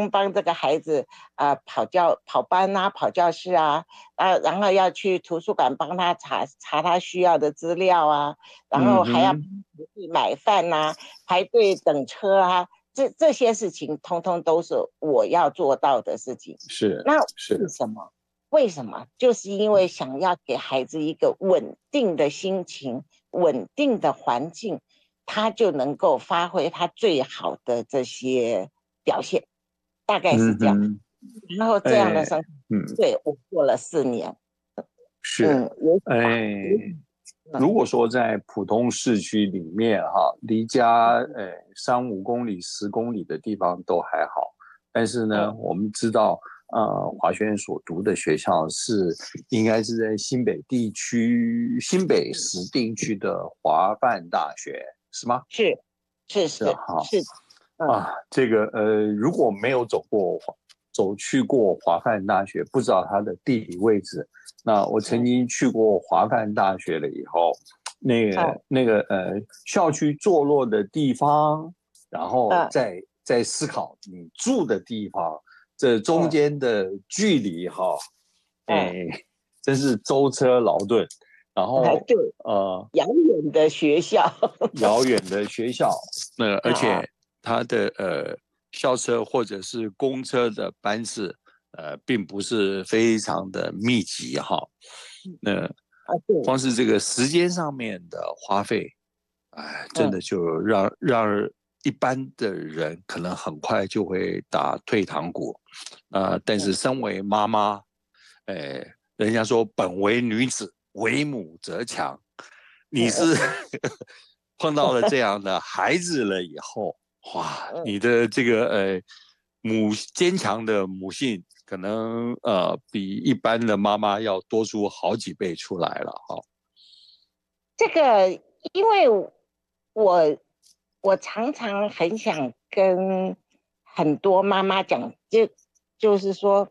帮这个孩子跑班啊，跑教室啊，然后要去图书馆帮他查他需要的资料啊，然后还要买饭啊，排队等车啊，这些事情通通都是我要做到的事情。那为什么？为什么？就是因为想要给孩子一个稳定的心情、稳定的环境，他就能够发挥他最好的这些表现，大概是这样。然后这样的生活，对，我过了4年。 如果说在普通市区里面哈，离家3-5公里、10公里的地方都还好，但是呢，我们知道华轩所读的学校应该是在新北市定区的华范大学，是吗？ 是这个如果没有走去过华范大学，不知道它的地理位置。那我曾经去过华范大学了以后，那个校区坐落的地方，然后再思考你住的地方，这中间的距离哈，真是舟车劳顿。然后遥远的学校， 而且它的校车或者是公车的班次并不是非常的密集哈。光是这个时间上面的花费，真的就让一般的人可能很快就会打退堂鼓。但是身为妈妈，人家说本为女子，为母则强。你是碰到了这样的孩子了以后，哇，你的这个坚强的母性，可能比一般的妈妈要多出好几倍出来了哈。 这个，因为我常常很想跟很多妈妈讲，就是说，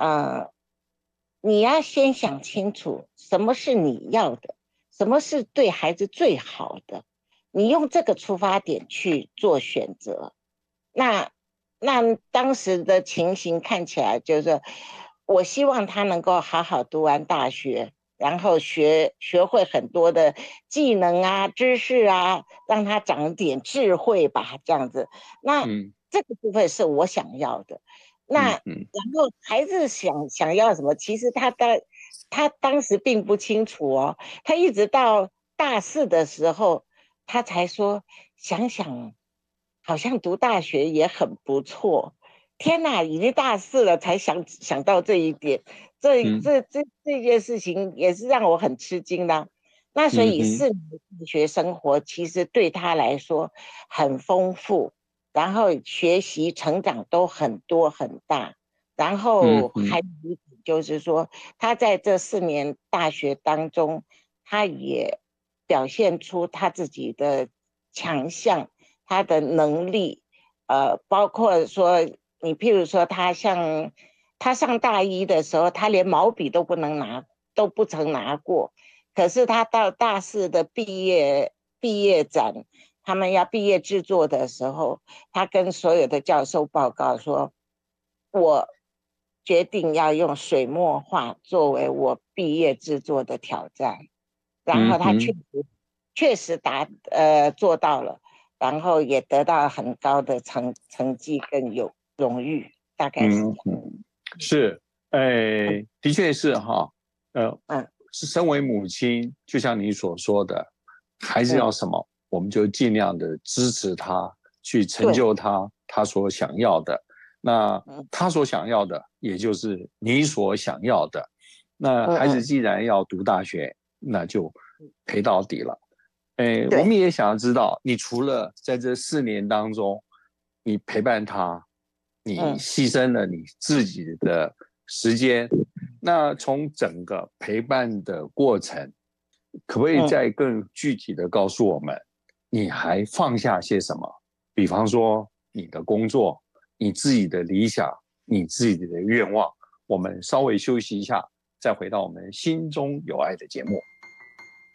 你要先想清楚什么是你要的，什么是对孩子最好的，你用这个出发点去做选择。那当时的情形看起来就是，我希望他能够好好读完大学，然后学会很多的技能啊、知识啊，让他长点智慧吧，这样子。那这个部分是我想要的。然后孩子想要什么，其实他当时并不清楚哦，他一直到大4的时候，他才说想想，好像读大学也很不错。天哪，已经大4了才想到这一点，这件事情也是让我很吃惊的。那所以4年的大学生活其实对他来说很丰富，然后学习成长都很多很大，然后还就是说他在这4年大学当中，他也表现出他自己的强项，他的能力，包括说你譬如说他上大1的时候，他连毛笔都不曾拿过，可是他到大4的毕业展，他们要毕业制作的时候，他跟所有的教授报告说，我决定要用水墨画作为我毕业制作的挑战。然后他确实做到了，然后也得到很高的成绩跟荣誉，大概是这样。 是，的确是哈，是身为母亲，就像你所说的，孩子要什么，我们就尽量的支持他，去成就他所想要的。那他所想要的，也就是你所想要的。那孩子既然要读大学，那就陪到底了。我们也想要知道，你除了在这4年当中，你陪伴他，你牺牲了你自己的时间，那从整个陪伴的过程，可不可以再更具体的告诉我们，你还放下些什么？比方说你的工作，你自己的理想，你自己的愿望。我们稍微休息一下，再回到我们心中有爱的节目。